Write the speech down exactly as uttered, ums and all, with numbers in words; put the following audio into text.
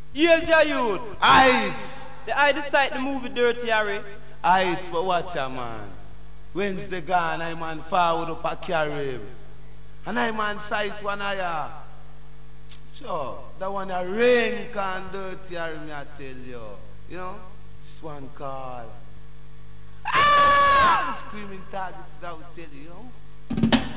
Yale Jayud. Aight. The I decide the movie Dirty Harry. Aight, but watch ya, man. Wednesday gone, I man forward up a carry. And I man sight one of ya. Sure, that one a rain can Dirty Harry, me I tell you. You know, this one call. Ah! Screaming targets, I will tell you, you know.